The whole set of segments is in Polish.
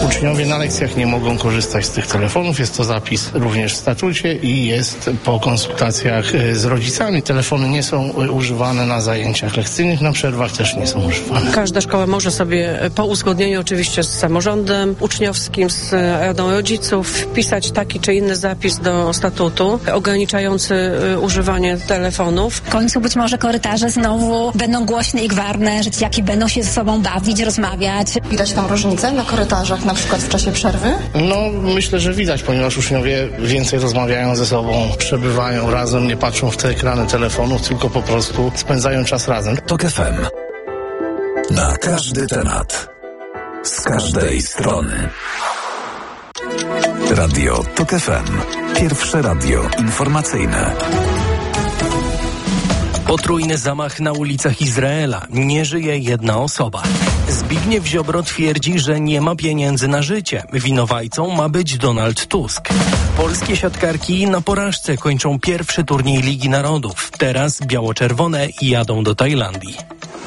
Uczniowie na lekcjach nie mogą korzystać z tych telefonów. Jest to zapis również w statucie i jest po konsultacjach z rodzicami. Telefony nie są używane na zajęciach lekcyjnych, na przerwach też nie są używane. Każda szkoła może sobie po uzgodnieniu oczywiście z samorządem uczniowskim, z radą rodziców wpisać taki czy inny zapis do statutu ograniczający używanie telefonów. W końcu być może korytarze znowu będą głośne i gwarne, że dzieciaki będą się ze sobą bawić, rozmawiać. Widać tam różnicę na korytarzach, na przykład w czasie przerwy? No, myślę, że widać, ponieważ uczniowie więcej rozmawiają ze sobą, przebywają razem, nie patrzą w te ekrany telefonów, tylko po prostu spędzają czas razem. TOK FM. Na każdy temat. Z każdej strony. Radio TOK FM. Pierwsze radio informacyjne. Potrójny zamach na ulicach Izraela. Nie żyje jedna osoba. Zbigniew Ziobro twierdzi, że nie ma pieniędzy na życie. Winowajcą ma być Donald Tusk. Polskie siatkarki na porażce kończą pierwszy turniej Ligi Narodów. Teraz biało-czerwone jadą do Tajlandii.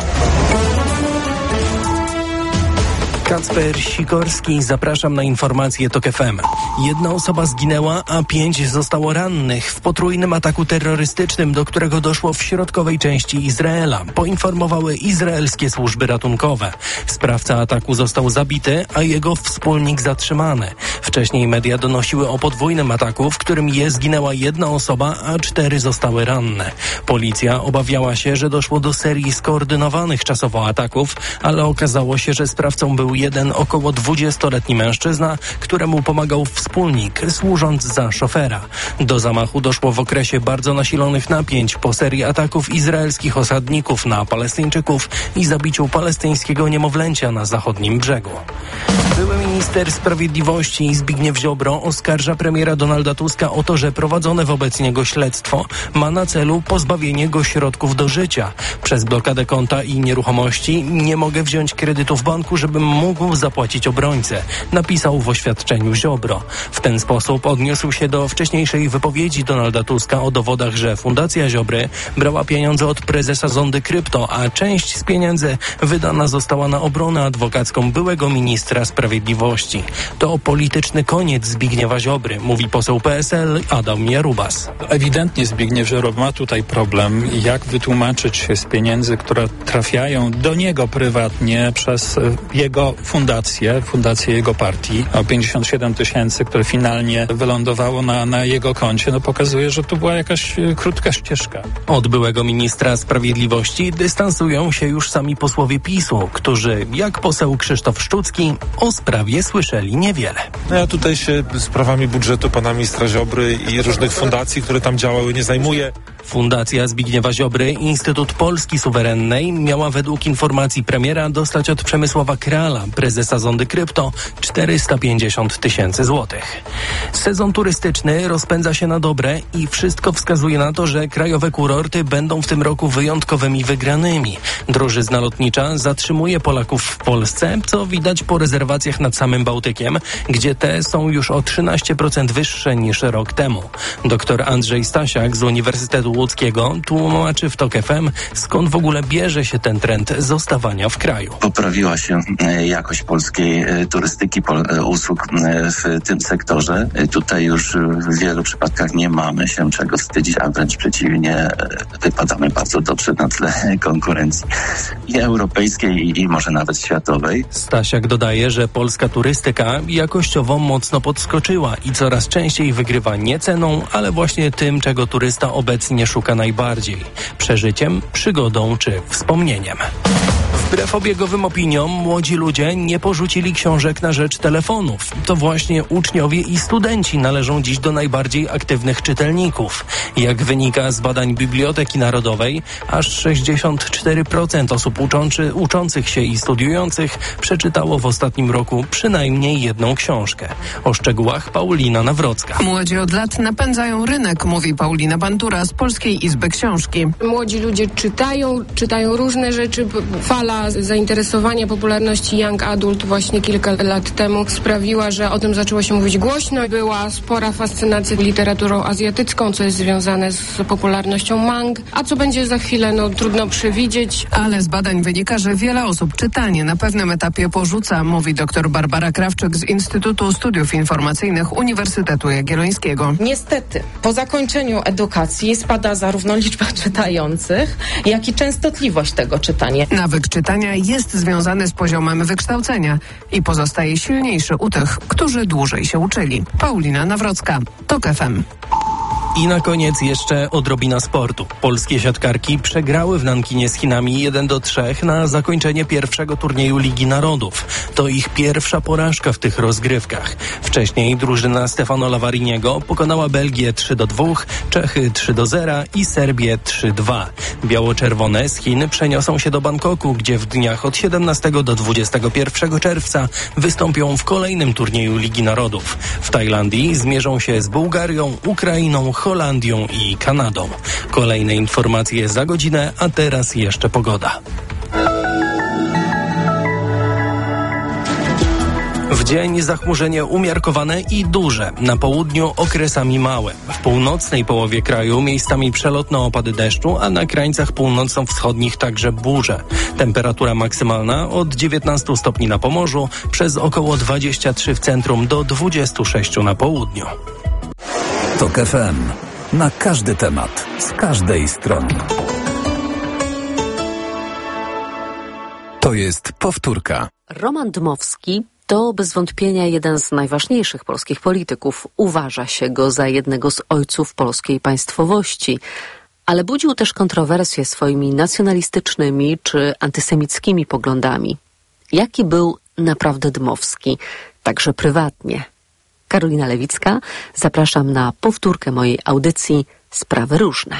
Kacper Sikorski, zapraszam na informacje TOK FM. 1 osoba zginęła, a 5 zostało rannych w potrójnym ataku terrorystycznym, do którego doszło w środkowej części Izraela. Poinformowały izraelskie służby ratunkowe. Sprawca ataku został zabity, a jego wspólnik zatrzymany. Wcześniej media donosiły o podwójnym ataku, w którym zginęła 1 osoba, a 4 zostały ranne. Policja obawiała się, że doszło do serii skoordynowanych czasowo ataków, ale okazało się, że sprawcą był jeden około 20-letni mężczyzna, któremu pomagał wspólnik, służąc za szofera. Do zamachu doszło w okresie bardzo nasilonych napięć po serii ataków izraelskich osadników na Palestyńczyków i zabiciu palestyńskiego niemowlęcia na zachodnim brzegu. Były minister sprawiedliwości Zbigniew Ziobro oskarża premiera Donalda Tuska o to, że prowadzone wobec niego śledztwo ma na celu pozbawienie go środków do życia. Przez blokadę konta i nieruchomości nie mogę wziąć kredytu w banku, żebym mógł zapłacić obrońcę, napisał w oświadczeniu Ziobro. W ten sposób odniósł się do wcześniejszej wypowiedzi Donalda Tuska o dowodach, że Fundacja Ziobry brała pieniądze od prezesa Zondy Krypto, a część z pieniędzy wydana została na obronę adwokacką byłego ministra sprawiedliwości. To polityczny koniec Zbigniewa Ziobry, mówi poseł PSL Adam Jarubas. Ewidentnie Zbigniew Ziobro ma tutaj problem, jak wytłumaczyć się z pieniędzy, które trafiają do niego prywatnie przez jego fundację jego partii. O 57 000, które finalnie wylądowało na jego koncie, pokazuje, że to była jakaś krótka ścieżka. Od byłego ministra sprawiedliwości dystansują się już sami posłowie PiS-u, którzy, jak poseł Krzysztof Szczucki, o sprawie słyszeli niewiele. Ja tutaj się sprawami budżetu pana ministra Ziobry i różnych fundacji, które tam działały, nie zajmuję. Fundacja Zbigniewa Ziobry, Instytut Polski Suwerennej, miała według informacji premiera dostać od Przemysława Krala, prezesa Zondy Krypto, 450 000 złotych. Sezon turystyczny rozpędza się na dobre i wszystko wskazuje na to, że krajowe kurorty będą w tym roku wyjątkowymi wygranymi. Drożyzna lotnicza zatrzymuje Polaków w Polsce, co widać po rezerwacjach nad samym Bałtykiem, gdzie te są już o 13% wyższe niż rok temu. Dr Andrzej Stasiak z Uniwersytetu Łódzkiego tłumaczy w TOK FM, skąd w ogóle bierze się ten trend zostawania w kraju. Poprawiła się jakość polskiej turystyki, usług w tym sektorze. Tutaj już w wielu przypadkach nie mamy się czego wstydzić, a wręcz przeciwnie, wypadamy bardzo dobrze na tle konkurencji i europejskiej, i może nawet światowej. Stasiak dodaje, że polska turystyka jakościowo mocno podskoczyła i coraz częściej wygrywa nie ceną, ale właśnie tym, czego turysta obecnie szuka najbardziej: przeżyciem, przygodą czy wspomnieniem. Wbrew obiegowym opiniom, młodzi ludzie nie porzucili książek na rzecz telefonów. To właśnie uczniowie i studenci należą dziś do najbardziej aktywnych czytelników. Jak wynika z badań Biblioteki Narodowej, aż 64% osób uczących się i studiujących przeczytało w ostatnim roku przynajmniej jedną książkę. O szczegółach Paulina Nawrocka. Młodzi od lat napędzają rynek, mówi Paulina Bandura z Polskiej Izby Książki. Młodzi ludzie czytają różne rzeczy, fala Fala zainteresowania popularności young adult właśnie kilka lat temu sprawiła, że o tym zaczęło się mówić głośno. Była spora fascynacja literaturą azjatycką, co jest związane z popularnością mang. A co będzie za chwilę, trudno przewidzieć. Ale z badań wynika, że wiele osób czytanie na pewnym etapie porzuca, mówi dr Barbara Krawczyk z Instytutu Studiów Informacyjnych Uniwersytetu Jagiellońskiego. Niestety, po zakończeniu edukacji spada zarówno liczba czytających, jak i częstotliwość tego czytania. Nawyk czytania jest związany z poziomem wykształcenia i pozostaje silniejszy u tych, którzy dłużej się uczyli. Paulina Nawrocka, TOK FM. I na koniec jeszcze odrobina sportu. Polskie siatkarki przegrały w Nankinie z Chinami 1-3 na zakończenie pierwszego turnieju Ligi Narodów. To ich pierwsza porażka w tych rozgrywkach. Wcześniej drużyna Stefano Lavariniego pokonała Belgię 3-2, Czechy 3-0 i Serbię 3-2. Biało-czerwone z Chin przeniosą się do Bangkoku, gdzie w dniach od 17 do 21 czerwca wystąpią w kolejnym turnieju Ligi Narodów. W Tajlandii zmierzą się z Bułgarią, Ukrainą, Holandią i Kanadą. Kolejne informacje za godzinę, a teraz jeszcze pogoda. W dzień zachmurzenie umiarkowane i duże, na południu okresami małe. W północnej połowie kraju miejscami przelotne opady deszczu, a na krańcach północno-wschodnich także burze. Temperatura maksymalna od 19 stopni na Pomorzu, przez około 23 w centrum do 26 na południu. TOK FM. Na każdy temat, z każdej strony. To jest powtórka. Roman Dmowski to bez wątpienia jeden z najważniejszych polskich polityków. Uważa się go za jednego z ojców polskiej państwowości. Ale budził też kontrowersje swoimi nacjonalistycznymi czy antysemickimi poglądami. Jaki był naprawdę Dmowski, także prywatnie? Karolina Lewicka, zapraszam na powtórkę mojej audycji Sprawy Różne.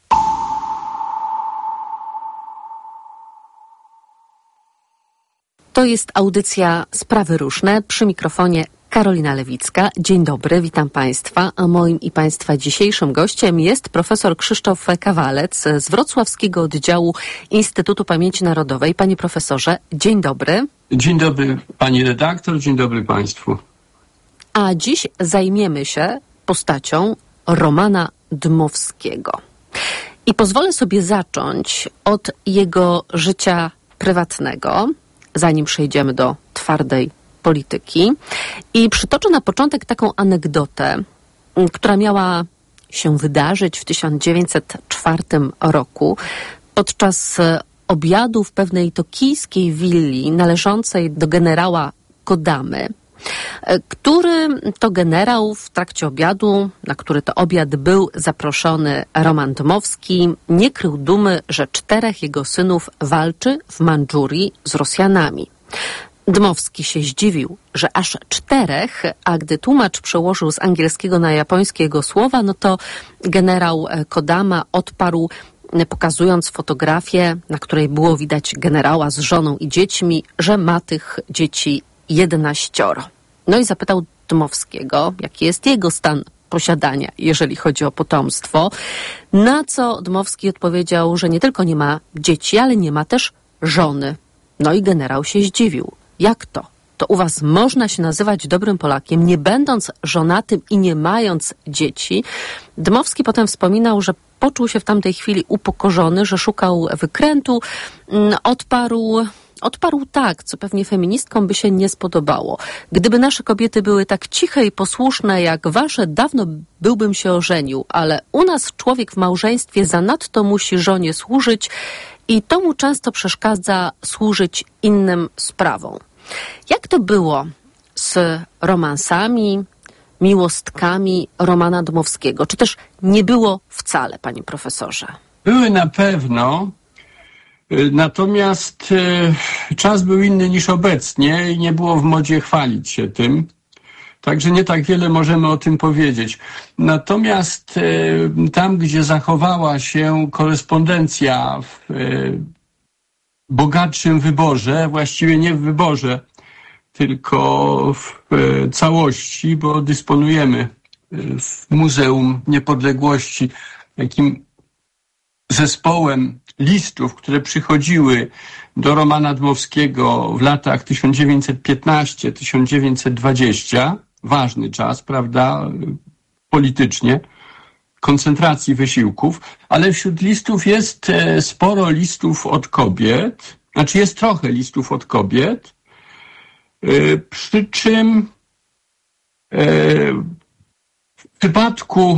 To jest audycja Sprawy Różne, przy mikrofonie Karolina Lewicka. Dzień dobry, witam Państwa, a moim i Państwa dzisiejszym gościem jest profesor Krzysztof Kawalec z Wrocławskiego Oddziału Instytutu Pamięci Narodowej. Panie profesorze, dzień dobry. Dzień dobry pani redaktor, dzień dobry Państwu. A dziś zajmiemy się postacią Romana Dmowskiego. I pozwolę sobie zacząć od jego życia prywatnego, zanim przejdziemy do twardej polityki. I przytoczę na początek taką anegdotę, która miała się wydarzyć w 1904 roku podczas obiadu w pewnej tokijskiej willi należącej do generała Kodamy, który to generał w trakcie obiadu, na który to obiad był zaproszony Roman Dmowski, nie krył dumy, że 4 jego synów walczy w Mandżurii z Rosjanami. Dmowski się zdziwił, że aż 4, a gdy tłumacz przełożył z angielskiego na japońskiego słowa, no to generał Kodama odparł, pokazując fotografię, na której było widać generała z żoną i dziećmi, że ma tych dzieci 11. No i zapytał Dmowskiego, jaki jest jego stan posiadania, jeżeli chodzi o potomstwo, na co Dmowski odpowiedział, że nie tylko nie ma dzieci, ale nie ma też żony. No i generał się zdziwił. Jak to? To u was można się nazywać dobrym Polakiem, nie będąc żonatym i nie mając dzieci? Dmowski potem wspominał, że poczuł się w tamtej chwili upokorzony, że szukał wykrętu, Odparł tak, co pewnie feministkom by się nie spodobało. Gdyby nasze kobiety były tak ciche i posłuszne jak wasze, dawno byłbym się ożenił, ale u nas człowiek w małżeństwie zanadto musi żonie służyć i to mu często przeszkadza służyć innym sprawom. Jak to było z romansami, miłostkami Romana Dmowskiego? Czy też nie było wcale, panie profesorze? Były na pewno. Natomiast czas był inny niż obecnie i nie było w modzie chwalić się tym. Także nie tak wiele możemy o tym powiedzieć. Natomiast tam, gdzie zachowała się korespondencja w bogatszym wyborze, właściwie nie w wyborze, tylko w całości, bo dysponujemy w Muzeum Niepodległości takim zespołem listów, które przychodziły do Romana Dmowskiego w latach 1915-1920, ważny czas, prawda, politycznie, koncentracji wysiłków, ale wśród listów jest sporo listów od kobiet, znaczy jest trochę listów od kobiet, przy czym w przypadku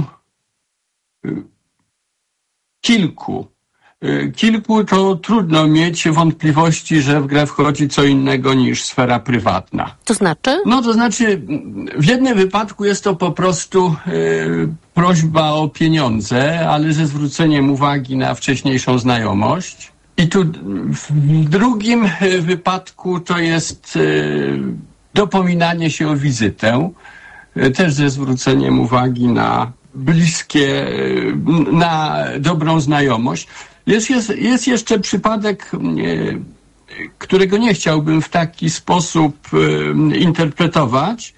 kilku to trudno mieć wątpliwości, że w grę wchodzi co innego niż sfera prywatna. To znaczy? No to znaczy w jednym wypadku jest to po prostu prośba o pieniądze, ale ze zwróceniem uwagi na wcześniejszą znajomość. I tu w drugim wypadku to jest dopominanie się o wizytę, też ze zwróceniem uwagi na bliskie, na dobrą znajomość. Jest jeszcze przypadek, którego nie chciałbym w taki sposób interpretować,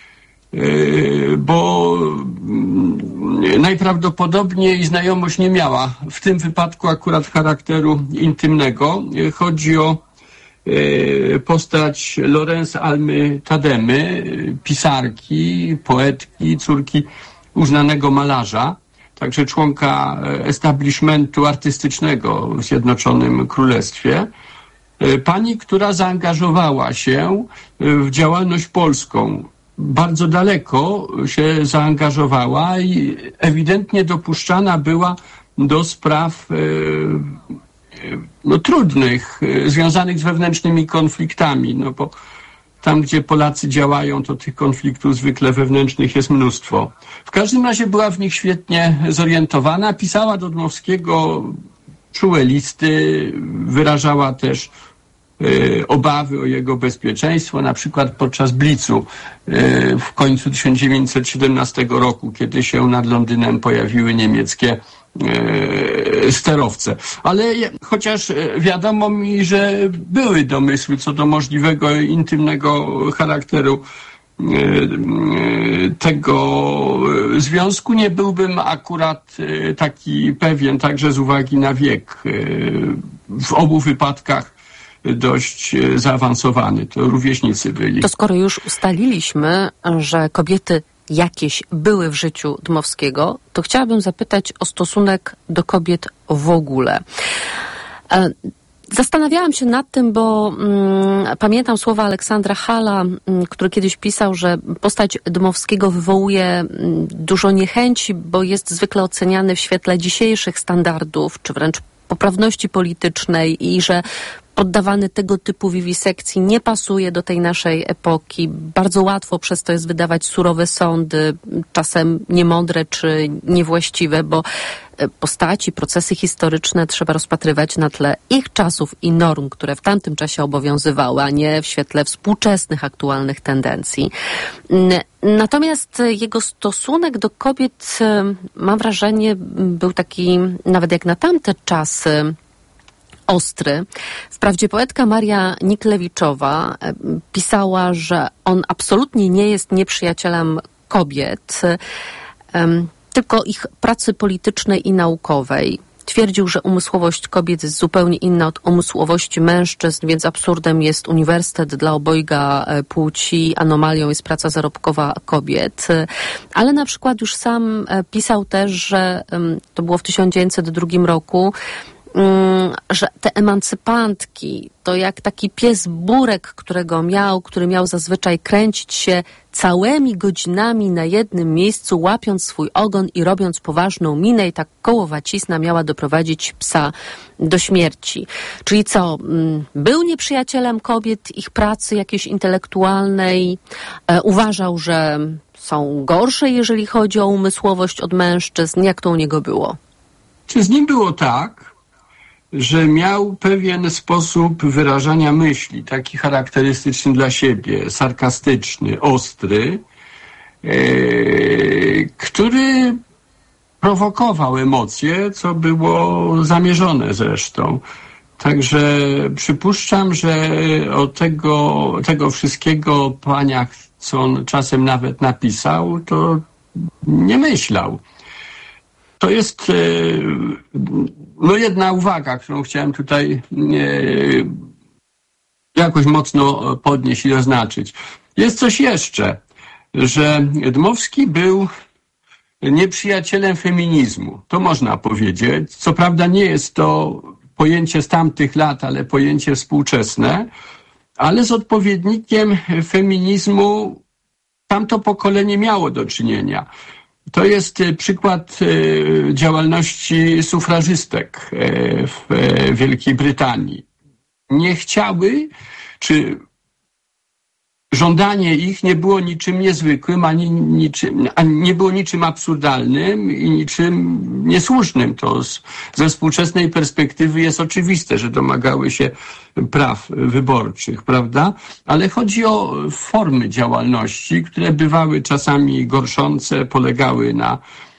bo najprawdopodobniej znajomość nie miała w tym wypadku akurat charakteru intymnego. Chodzi o postać Lorenz Almy Tademy, pisarki, poetki, córki uznanego malarza, także członka establishmentu artystycznego w Zjednoczonym Królestwie. Pani, która zaangażowała się w działalność polską. Bardzo daleko się zaangażowała i ewidentnie dopuszczana była do spraw trudnych, związanych z wewnętrznymi konfliktami, no bo tam, gdzie Polacy działają, to tych konfliktów zwykle wewnętrznych jest mnóstwo. W każdym razie była w nich świetnie zorientowana, pisała do Dmowskiego czułe listy, wyrażała też obawy o jego bezpieczeństwo, na przykład podczas Blicu w końcu 1917 roku, kiedy się nad Londynem pojawiły niemieckie sterowce. Ale chociaż wiadomo mi, że były domysły co do możliwego intymnego charakteru tego związku, nie byłbym akurat taki pewien, także z uwagi na wiek. W obu wypadkach dość zaawansowany. To rówieśnicy byli. To skoro już ustaliliśmy, że kobiety jakieś były w życiu Dmowskiego, to chciałabym zapytać o stosunek do kobiet w ogóle. Zastanawiałam się nad tym, bo pamiętam słowa Aleksandra Halla, który kiedyś pisał, że postać Dmowskiego wywołuje dużo niechęci, bo jest zwykle oceniany w świetle dzisiejszych standardów, czy wręcz poprawności politycznej i że poddawany tego typu wiwisekcji nie pasuje do tej naszej epoki. Bardzo łatwo przez to jest wydawać surowe sądy, czasem niemądre czy niewłaściwe, bo postaci, procesy historyczne trzeba rozpatrywać na tle ich czasów i norm, które w tamtym czasie obowiązywały, a nie w świetle współczesnych, aktualnych tendencji. Natomiast jego stosunek do kobiet, mam wrażenie, był taki, nawet jak na tamte czasy, ostry. Wprawdzie poetka Maria Niklewiczowa pisała, że on absolutnie nie jest nieprzyjacielem kobiet, tylko ich pracy politycznej i naukowej. Twierdził, że umysłowość kobiet jest zupełnie inna od umysłowości mężczyzn, więc absurdem jest uniwersytet dla obojga płci, anomalią jest praca zarobkowa kobiet. Ale na przykład już sam pisał też, że to było w 1902 roku, że te emancypantki to jak taki pies Burek, który miał zazwyczaj kręcić się całymi godzinami na jednym miejscu, łapiąc swój ogon i robiąc poważną minę i tak kołowacizna miała doprowadzić psa do śmierci. Czyli co, był nieprzyjacielem kobiet, ich pracy jakiejś intelektualnej, uważał, że są gorsze, jeżeli chodzi o umysłowość od mężczyzn. Jak to u niego było? Czy z nim było tak, że miał pewien sposób wyrażania myśli, taki charakterystyczny dla siebie, sarkastyczny, ostry, który prowokował emocje, co było zamierzone zresztą. Także przypuszczam, że o tego wszystkiego paniach, co on czasem nawet napisał, to nie myślał. To jest jedna uwaga, którą chciałem tutaj jakoś mocno podnieść i oznaczyć. Jest coś jeszcze, że Dmowski był nieprzyjacielem feminizmu. To można powiedzieć. Co prawda nie jest to pojęcie z tamtych lat, ale pojęcie współczesne, ale z odpowiednikiem feminizmu tamto pokolenie miało do czynienia. To jest przykład działalności sufrażystek w Wielkiej Brytanii. Nie chciały, czy żądanie ich nie było niczym niezwykłym, ani nie było niczym absurdalnym i niczym niesłusznym. To ze współczesnej perspektywy jest oczywiste, że domagały się praw wyborczych, prawda? Ale chodzi o formy działalności, które bywały czasami gorszące, polegały na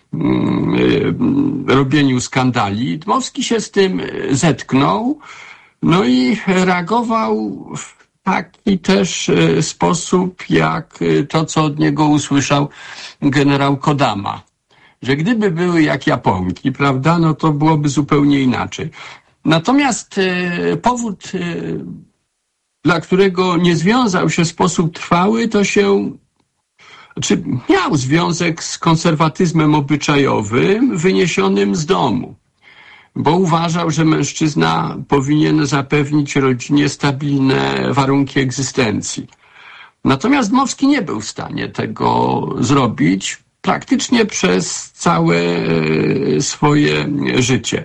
robieniu skandali. Dmowski się z tym zetknął, no i reagował w taki też sposób, jak to, co od niego usłyszał generał Kodama. Że gdyby były jak Japonki, prawda, no to byłoby zupełnie inaczej. Natomiast powód, dla którego nie związał się w sposób trwały, to miał związek z konserwatyzmem obyczajowym wyniesionym z domu. Bo uważał, że mężczyzna powinien zapewnić rodzinie stabilne warunki egzystencji. Natomiast Dmowski nie był w stanie tego zrobić praktycznie przez całe swoje życie.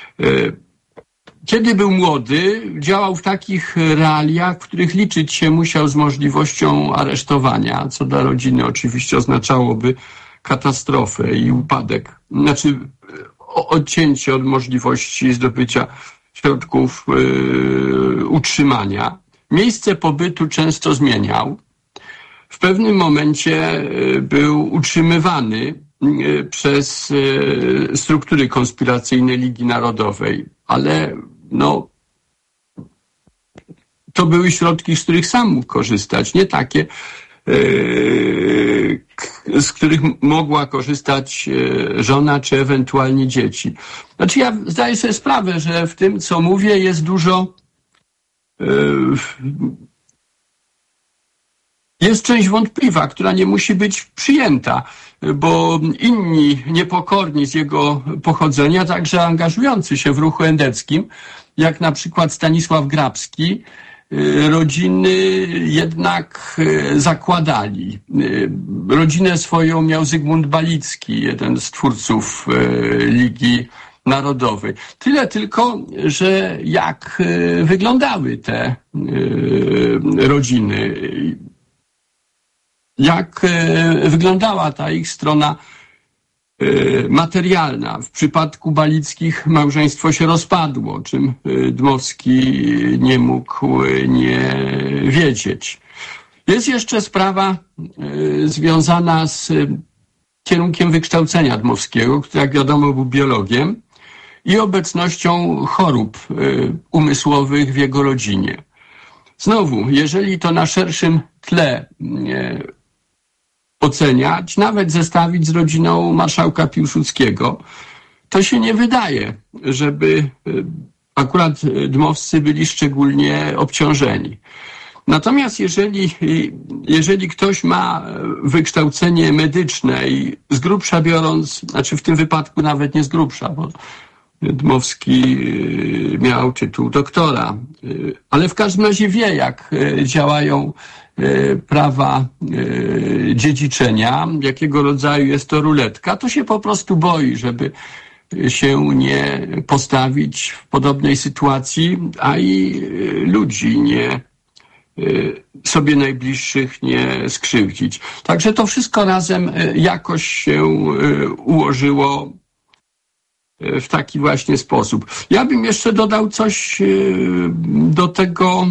Kiedy był młody, działał w takich realiach, w których liczyć się musiał z możliwością aresztowania, co dla rodziny oczywiście oznaczałoby katastrofę i upadek. Odcięcie od możliwości zdobycia środków utrzymania. Miejsce pobytu często zmieniał. W pewnym momencie był utrzymywany przez struktury konspiracyjne Ligi Narodowej, ale to były środki, z których sam mógł korzystać, nie takie, z których mogła korzystać żona czy ewentualnie dzieci. Znaczy ja zdaję sobie sprawę, że w tym, co mówię, jest dużo jest część wątpliwa, która nie musi być przyjęta, bo inni niepokorni z jego pochodzenia, także angażujący się w ruchu endeckim, jak na przykład Stanisław Grabski, rodziny jednak zakładali. Rodzinę swoją miał Zygmunt Balicki, jeden z twórców Ligi Narodowej. Tyle tylko, że jak wyglądały te rodziny, jak wyglądała ta ich strona materialna. W przypadku Balickich małżeństwo się rozpadło, o czym Dmowski nie mógł nie wiedzieć. Jest jeszcze sprawa związana z kierunkiem wykształcenia Dmowskiego, który jak wiadomo był biologiem, i obecnością chorób umysłowych w jego rodzinie. Znowu, jeżeli to na szerszym tle oceniać, nawet zestawić z rodziną marszałka Piłsudskiego, to się nie wydaje, żeby akurat Dmowscy byli szczególnie obciążeni. Natomiast jeżeli ktoś ma wykształcenie medyczne i z grubsza biorąc, znaczy w tym wypadku nawet nie z grubsza, bo Dmowski miał tytuł doktora, ale w każdym razie wie, jak działają prawa dziedziczenia, jakiego rodzaju jest to ruletka, to się po prostu boi, żeby się nie postawić w podobnej sytuacji, a i ludzi sobie najbliższych nie skrzywdzić. Także to wszystko razem jakoś się ułożyło w taki właśnie sposób. Ja bym jeszcze dodał coś do tego,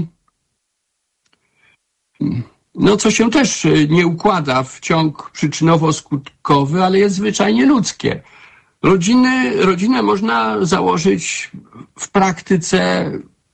co się też nie układa w ciąg przyczynowo-skutkowy, ale jest zwyczajnie ludzkie. Rodzinę można założyć w praktyce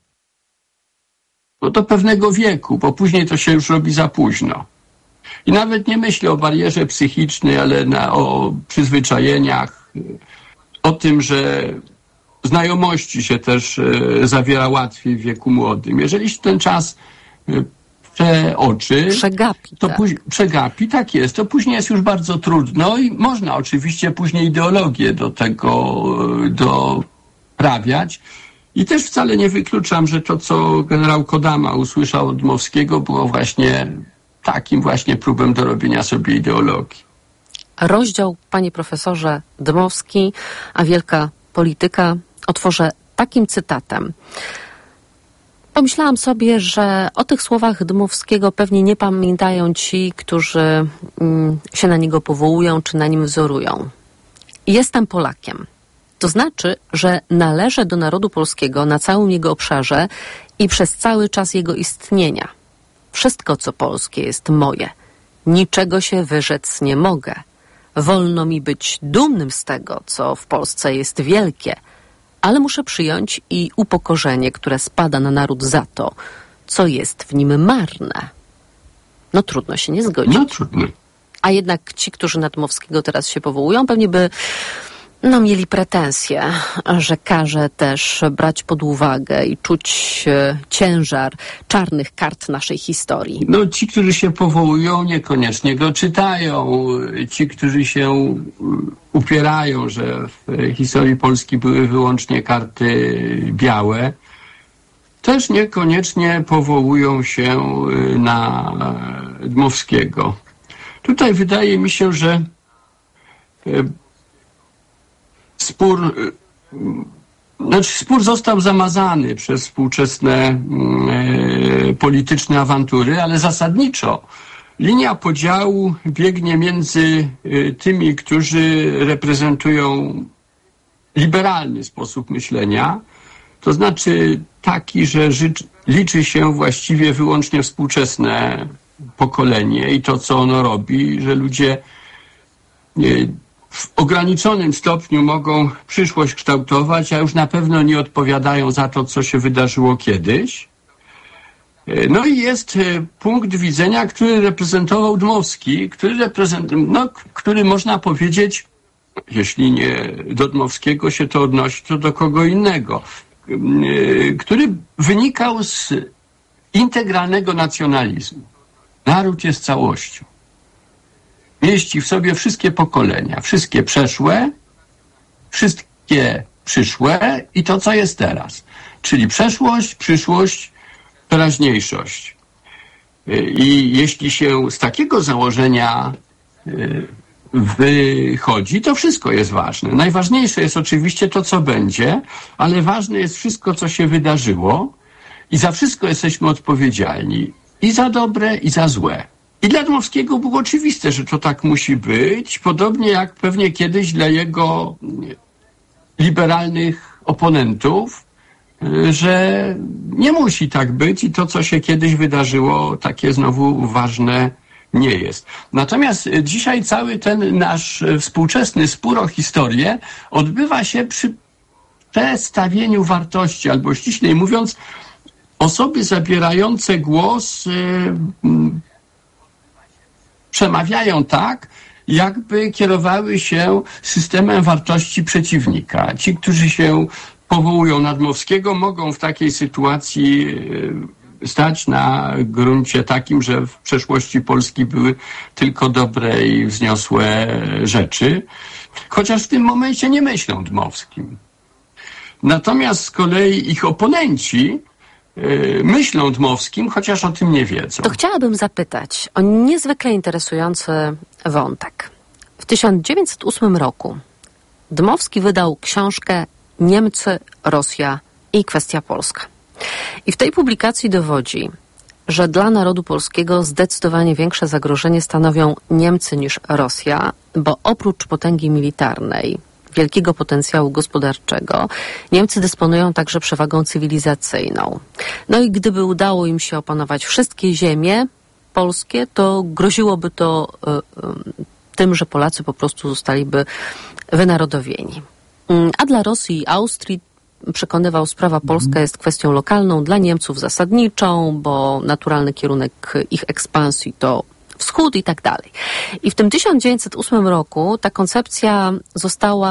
do pewnego wieku, bo później to się już robi za późno. I nawet nie myślę o barierze psychicznej, ale o przyzwyczajeniach, o tym, że znajomości się też zawiera łatwiej w wieku młodym. Jeżeli się ten czas przeoczy, przegapi, tak jest, to później jest już bardzo trudno i można oczywiście później ideologię do tego doprawiać. I też wcale nie wykluczam, że to, co generał Kodama usłyszał od Dmowskiego, było właśnie takim właśnie próbem dorobienia sobie ideologii. Rozdział, panie profesorze, Dmowski, a wielka polityka, otworzę takim cytatem. Pomyślałam sobie, że o tych słowach Dmowskiego pewnie nie pamiętają ci, którzy się na niego powołują czy na nim wzorują. Jestem Polakiem. To znaczy, że należę do narodu polskiego na całym jego obszarze i przez cały czas jego istnienia. Wszystko, co polskie, jest moje. Niczego się wyrzec nie mogę. Wolno mi być dumnym z tego, co w Polsce jest wielkie, ale muszę przyjąć i upokorzenie, które spada na naród za to, co jest w nim marne. No trudno się nie zgodzić. No trudno. A jednak ci, którzy na Dmowskiego teraz się powołują, pewnie by mieli pretensje, że każe też brać pod uwagę i czuć ciężar czarnych kart naszej historii. No ci, którzy się powołują, niekoniecznie go czytają. Ci, którzy się upierają, że w historii Polski były wyłącznie karty białe, też niekoniecznie powołują się na Dmowskiego. Tutaj wydaje mi się, że spór został zamazany przez współczesne polityczne awantury, ale zasadniczo linia podziału biegnie między tymi, którzy reprezentują liberalny sposób myślenia, to znaczy taki, że liczy się właściwie wyłącznie współczesne pokolenie i to, co ono robi, że ludzie w ograniczonym stopniu mogą przyszłość kształtować, a już na pewno nie odpowiadają za to, co się wydarzyło kiedyś. No i jest punkt widzenia, który reprezentował Dmowski, który można powiedzieć, jeśli nie do Dmowskiego się to odnosi, to do kogo innego, który wynikał z integralnego nacjonalizmu. Naród jest całością. Mieści w sobie wszystkie pokolenia, wszystkie przeszłe, wszystkie przyszłe i to, co jest teraz. Czyli przeszłość, przyszłość, teraźniejszość. I jeśli się z takiego założenia wychodzi, to wszystko jest ważne. Najważniejsze jest oczywiście to, co będzie, ale ważne jest wszystko, co się wydarzyło i za wszystko jesteśmy odpowiedzialni. I za dobre, i za złe. I dla Dmowskiego było oczywiste, że to tak musi być, podobnie jak pewnie kiedyś dla jego liberalnych oponentów, że nie musi tak być i to, co się kiedyś wydarzyło, takie znowu ważne nie jest. Natomiast dzisiaj cały ten nasz współczesny spór o historię odbywa się przy przestawieniu wartości, albo ściślej mówiąc, osoby zabierające głos przemawiają tak, jakby kierowały się systemem wartości przeciwnika. Ci, którzy się powołują na Dmowskiego, mogą w takiej sytuacji stać na gruncie takim, że w przeszłości Polski były tylko dobre i wzniosłe rzeczy, chociaż w tym momencie nie myślą Dmowskim. Natomiast z kolei ich oponenci myślą Dmowskim, chociaż o tym nie wiedzą. To chciałabym zapytać o niezwykle interesujący wątek. W 1908 roku Dmowski wydał książkę Niemcy, Rosja i kwestia polska. I w tej publikacji dowodzi, że dla narodu polskiego zdecydowanie większe zagrożenie stanowią Niemcy niż Rosja, bo oprócz potęgi militarnej, wielkiego potencjału gospodarczego, Niemcy dysponują także przewagą cywilizacyjną. No i gdyby udało im się opanować wszystkie ziemie polskie, to groziłoby to tym, że Polacy po prostu zostaliby wynarodowieni. A dla Rosji i Austrii, przekonywał, sprawa polska jest kwestią lokalną, dla Niemców zasadniczą, bo naturalny kierunek ich ekspansji to wschód i tak dalej. I w tym 1908 roku ta koncepcja została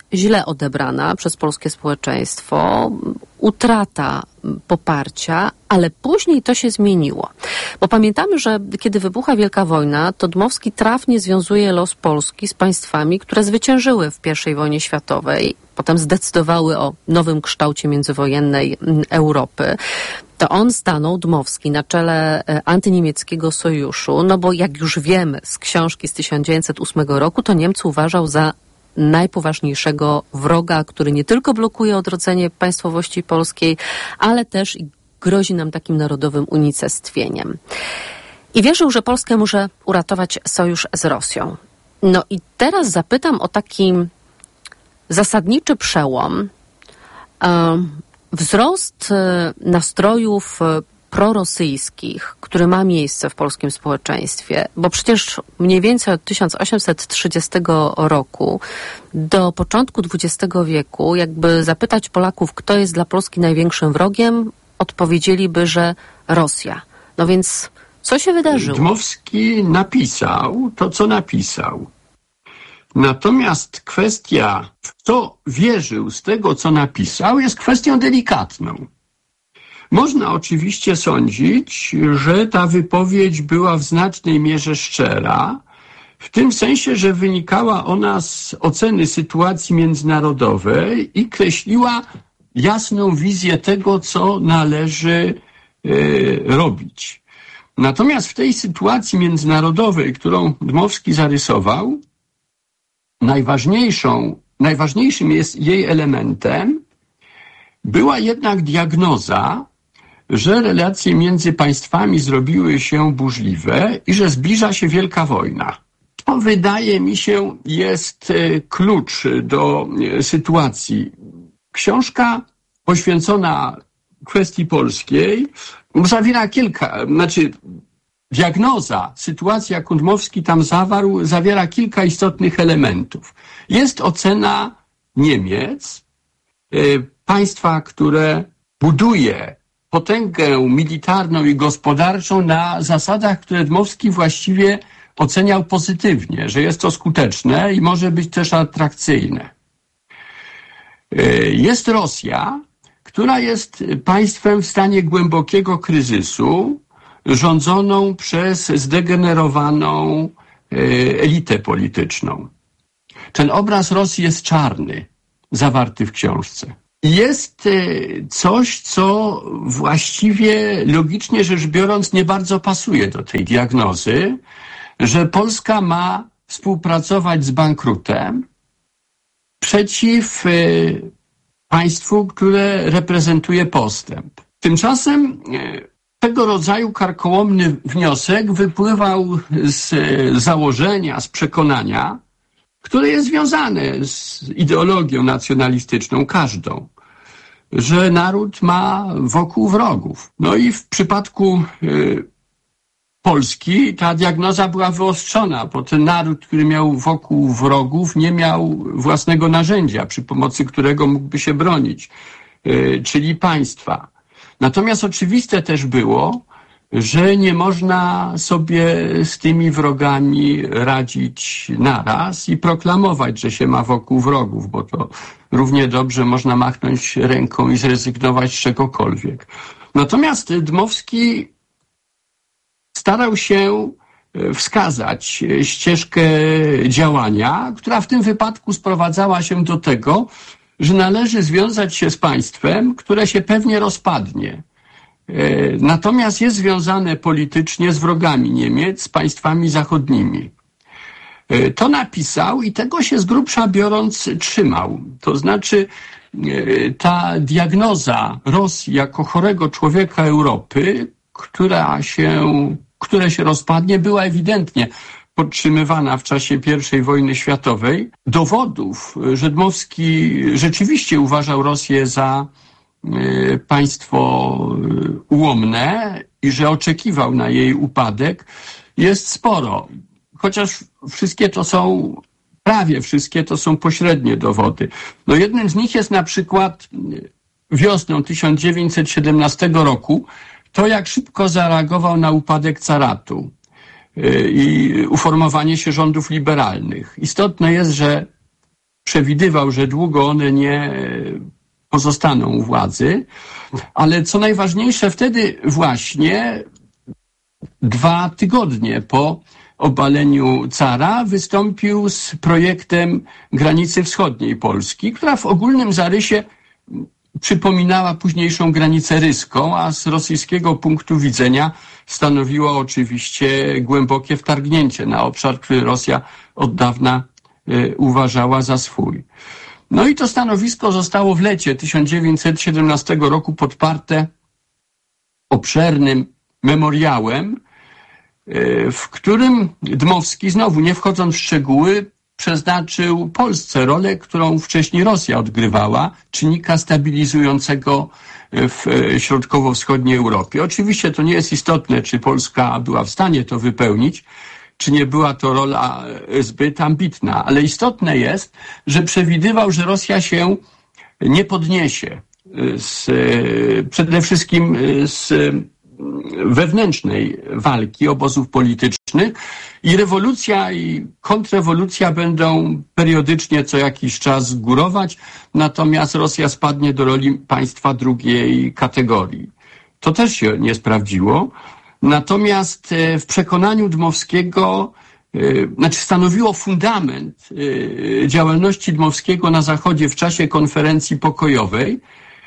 źle odebrana przez polskie społeczeństwo, utrata poparcia, ale później to się zmieniło. Bo pamiętamy, że kiedy wybucha Wielka Wojna, to Dmowski trafnie związuje los Polski z państwami, które zwyciężyły w I wojnie światowej, potem zdecydowały o nowym kształcie międzywojennej Europy. To on stanął, Dmowski, na czele antyniemieckiego sojuszu, no bo jak już wiemy z książki z 1908 roku, to Niemcy uważał za najpoważniejszego wroga, który nie tylko blokuje odrodzenie państwowości polskiej, ale też grozi nam takim narodowym unicestwieniem. I wierzył, że Polskę może uratować sojusz z Rosją. No i teraz zapytam o taki zasadniczy przełom, wzrost nastrojów prorosyjskich, który ma miejsce w polskim społeczeństwie, bo przecież mniej więcej od 1830 roku do początku XX wieku, jakby zapytać Polaków, kto jest dla Polski największym wrogiem, odpowiedzieliby, że Rosja. No więc co się wydarzyło? Dmowski napisał to, co napisał. Natomiast kwestia, w co wierzył z tego, co napisał, jest kwestią delikatną. Można oczywiście sądzić, że ta wypowiedź była w znacznej mierze szczera, w tym sensie, że wynikała ona z oceny sytuacji międzynarodowej i kreśliła jasną wizję tego, co należy robić. Natomiast w tej sytuacji międzynarodowej, którą Dmowski zarysował, najważniejszym jest jej elementem była jednak diagnoza, że relacje między państwami zrobiły się burzliwe i że zbliża się wielka wojna. To, wydaje mi się, jest klucz do sytuacji. Książka poświęcona kwestii polskiej zawiera diagnoza sytuacji, jaką Dmowski tam zawarł, zawiera kilka istotnych elementów. Jest ocena Niemiec, państwa, które buduje potęgę militarną i gospodarczą na zasadach, które Dmowski właściwie oceniał pozytywnie, że jest to skuteczne i może być też atrakcyjne. Jest Rosja, która jest państwem w stanie głębokiego kryzysu, rządzoną przez zdegenerowaną elitę polityczną. Ten obraz Rosji jest czarny, zawarty w książce. Jest coś, co właściwie logicznie rzecz biorąc nie bardzo pasuje do tej diagnozy, że Polska ma współpracować z bankrutem przeciw państwu, które reprezentuje postęp. Tymczasem tego rodzaju karkołomny wniosek wypływał z założenia, z przekonania, które jest związane z ideologią nacjonalistyczną, każdą, że naród ma wokół wrogów. No i w przypadku Polski ta diagnoza była wyostrzona, bo ten naród, który miał wokół wrogów, nie miał własnego narzędzia, przy pomocy którego mógłby się bronić, czyli państwa. Natomiast oczywiste też było, że nie można sobie z tymi wrogami radzić naraz i proklamować, że się ma wokół wrogów, bo to równie dobrze można machnąć ręką i zrezygnować z czegokolwiek. Natomiast Dmowski starał się wskazać ścieżkę działania, która w tym wypadku sprowadzała się do tego, że należy związać się z państwem, które się pewnie rozpadnie. Natomiast jest związane politycznie z wrogami Niemiec, z państwami zachodnimi. To napisał i tego się z grubsza biorąc trzymał. To znaczy ta diagnoza Rosji jako chorego człowieka Europy, które się rozpadnie, była ewidentnie podtrzymywana w czasie I wojny światowej. Dowodów, że Dmowski rzeczywiście uważał Rosję za państwo ułomne i że oczekiwał na jej upadek, jest sporo. Chociaż prawie wszystkie to są pośrednie dowody. No jednym z nich jest na przykład wiosną 1917 roku to, jak szybko zareagował na upadek caratu i uformowanie się rządów liberalnych. Istotne jest, że przewidywał, że długo one nie pozostaną u władzy, ale co najważniejsze, wtedy właśnie 2 tygodnie po obaleniu cara wystąpił z projektem granicy wschodniej Polski, która w ogólnym zarysie przypominała późniejszą granicę ryską, a z rosyjskiego punktu widzenia stanowiła oczywiście głębokie wtargnięcie na obszar, który Rosja od dawna uważała za swój. No i to stanowisko zostało w lecie 1917 roku podparte obszernym memoriałem, w którym Dmowski, znowu nie wchodząc w szczegóły, przeznaczył Polsce rolę, którą wcześniej Rosja odgrywała, czynnika stabilizującego w środkowo-wschodniej Europie. Oczywiście to nie jest istotne, czy Polska była w stanie to wypełnić, czy nie była to rola zbyt ambitna, ale istotne jest, że przewidywał, że Rosja się nie podniesie przede wszystkim z wewnętrznej walki obozów politycznych i rewolucja i kontrrewolucja będą periodycznie co jakiś czas górować, natomiast Rosja spadnie do roli państwa drugiej kategorii. To też się nie sprawdziło. Natomiast w przekonaniu Dmowskiego, stanowiło fundament działalności Dmowskiego na Zachodzie w czasie konferencji pokojowej.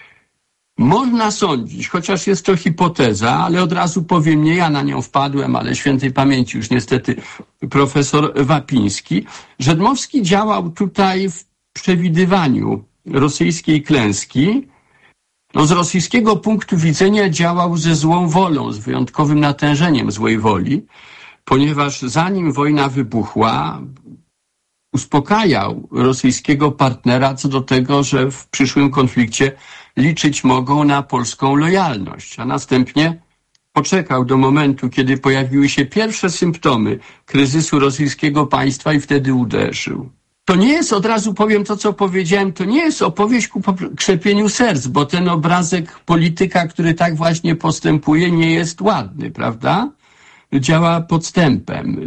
Można sądzić, chociaż jest to hipoteza, ale od razu powiem, nie ja na nią wpadłem, ale świętej pamięci już niestety profesor Wapiński, że Dmowski działał tutaj w przewidywaniu rosyjskiej klęski. Z rosyjskiego punktu widzenia działał ze złą wolą, z wyjątkowym natężeniem złej woli, ponieważ zanim wojna wybuchła, uspokajał rosyjskiego partnera co do tego, że w przyszłym konflikcie liczyć mogą na polską lojalność, a następnie poczekał do momentu, kiedy pojawiły się pierwsze symptomy kryzysu rosyjskiego państwa i wtedy uderzył. To nie jest, od razu powiem to, co powiedziałem, to nie jest opowieść ku krzepieniu serc, bo ten obrazek polityka, który tak właśnie postępuje, nie jest ładny, prawda? Działa podstępem.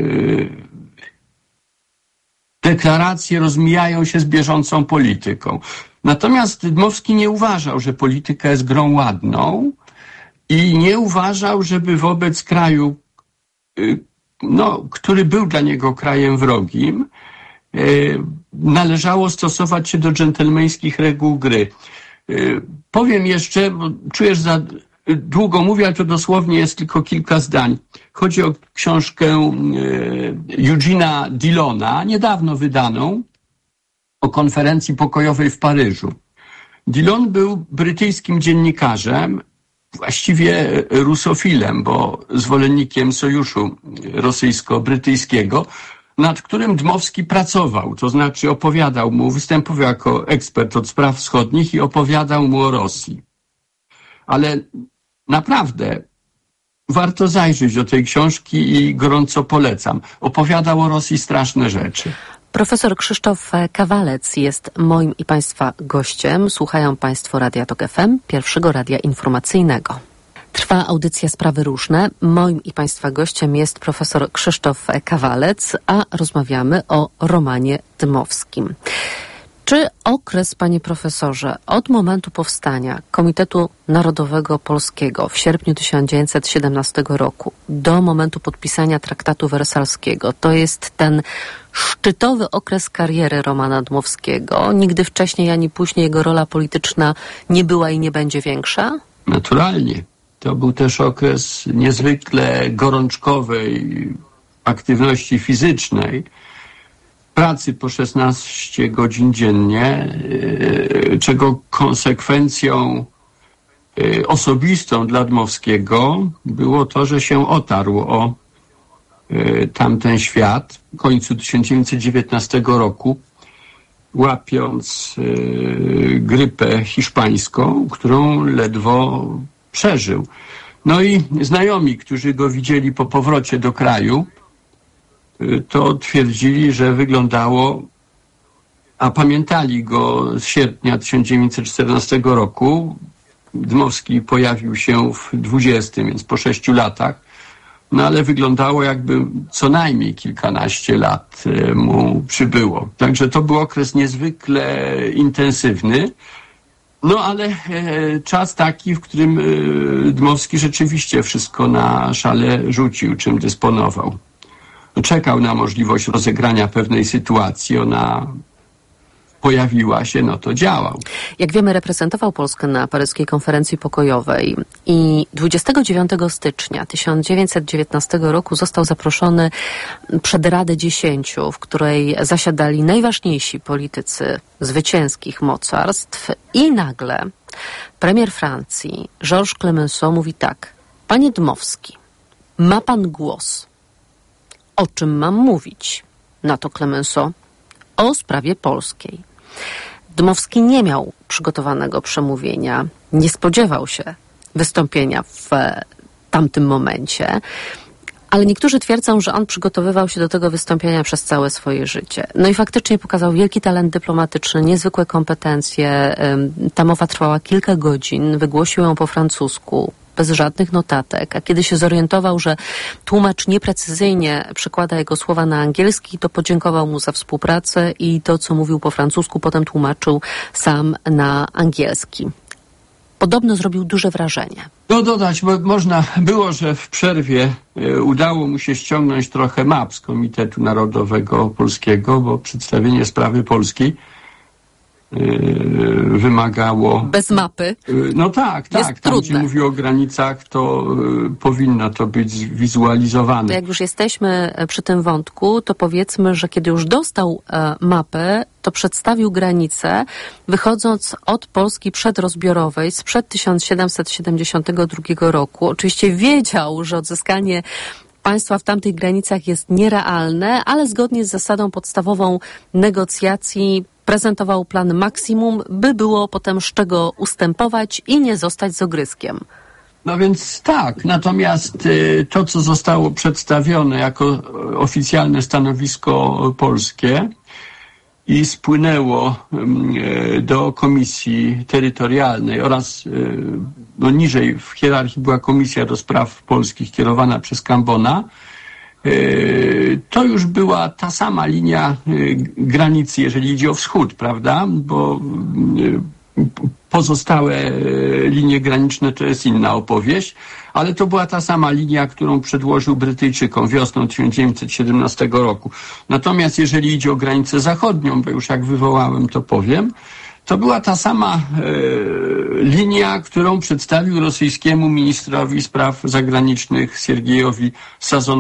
Deklaracje rozmijają się z bieżącą polityką. Natomiast Dmowski nie uważał, że polityka jest grą ładną i nie uważał, żeby wobec kraju, który był dla niego krajem wrogim, należało stosować się do dżentelmeńskich reguł gry. Powiem jeszcze, bo czujesz, za długo mówię, ale to dosłownie jest tylko kilka zdań. Chodzi o książkę Eugena Dillona, niedawno wydaną, o konferencji pokojowej w Paryżu. Dillon był brytyjskim dziennikarzem, właściwie rusofilem, bo zwolennikiem sojuszu rosyjsko-brytyjskiego, nad którym Dmowski pracował, to znaczy opowiadał mu, występował jako ekspert od spraw wschodnich i opowiadał mu o Rosji. Ale naprawdę warto zajrzeć do tej książki i gorąco polecam. Opowiadał o Rosji straszne rzeczy. Profesor Krzysztof Kawalec jest moim i Państwa gościem. Słuchają Państwo Radia Tok FM, pierwszego radia informacyjnego. Trwa audycja Sprawy Różne. Moim i Państwa gościem jest profesor Krzysztof Kawalec, a rozmawiamy o Romanie Dmowskim. Czy okres, panie profesorze, od momentu powstania Komitetu Narodowego Polskiego w sierpniu 1917 roku do momentu podpisania traktatu wersalskiego to jest ten szczytowy okres kariery Romana Dmowskiego? Nigdy wcześniej ani później jego rola polityczna nie była i nie będzie większa? Naturalnie. To był też okres niezwykle gorączkowej aktywności fizycznej, pracy po 16 godzin dziennie, czego konsekwencją osobistą dla Dmowskiego było to, że się otarł o tamten świat w końcu 1919 roku, łapiąc grypę hiszpańską, którą ledwo przeżył. No i znajomi, którzy go widzieli po powrocie do kraju, to twierdzili, że wyglądało, a pamiętali go z sierpnia 1914 roku. Dmowski pojawił się w 20, więc po 6 latach. no ale wyglądało, jakby co najmniej kilkanaście lat mu przybyło. Także to był okres niezwykle intensywny. No ale czas taki, w którym Dmowski rzeczywiście wszystko na szale rzucił, czym dysponował. Czekał na możliwość rozegrania pewnej sytuacji, ona pojawiła się, no to działał. Jak wiemy, reprezentował Polskę na paryskiej konferencji pokojowej i 29 stycznia 1919 roku został zaproszony przed Radę 10, w której zasiadali najważniejsi politycy zwycięskich mocarstw i nagle premier Francji Georges Clemenceau mówi tak: panie Dmowski, ma pan głos. O czym mam mówić? Na to Clemenceau: o sprawie polskiej. Dmowski nie miał przygotowanego przemówienia, nie spodziewał się wystąpienia w tamtym momencie, ale niektórzy twierdzą, że on przygotowywał się do tego wystąpienia przez całe swoje życie. No i faktycznie pokazał wielki talent dyplomatyczny, niezwykłe kompetencje. Ta mowa trwała kilka godzin, wygłosił ją po francusku, bez żadnych notatek, a kiedy się zorientował, że tłumacz nieprecyzyjnie przekłada jego słowa na angielski, to podziękował mu za współpracę i to, co mówił po francusku, potem tłumaczył sam na angielski. Podobno zrobił duże wrażenie. No dodać, bo można było, że w przerwie udało mu się ściągnąć trochę map z Komitetu Narodowego Polskiego, bo przedstawienie sprawy polskiej wymagało... Bez mapy? No tak. Tam, gdzie mówi o granicach, to powinno to być wizualizowane. To jak już jesteśmy przy tym wątku, to powiedzmy, że kiedy już dostał mapę, to przedstawił granice, wychodząc od Polski przedrozbiorowej sprzed 1772 roku. Oczywiście wiedział, że odzyskanie państwa w tamtych granicach jest nierealne, ale zgodnie z zasadą podstawową negocjacji prezentował plan maksimum, by było potem z czego ustępować i nie zostać z ogryskiem. No więc tak, natomiast to, co zostało przedstawione jako oficjalne stanowisko polskie i spłynęło do Komisji Terytorialnej oraz niżej w hierarchii była Komisja do Spraw Polskich kierowana przez Cambona, to już była ta sama linia granicy, jeżeli idzie o wschód, prawda? Bo pozostałe linie graniczne to jest inna opowieść, ale to była ta sama linia, którą przedłożył Brytyjczykom wiosną 1917 roku. Natomiast jeżeli idzie o granicę zachodnią, bo już jak wywołałem, to powiem, to była ta sama linia, którą przedstawił rosyjskiemu ministrowi spraw zagranicznych Siergiejowi Sazonowi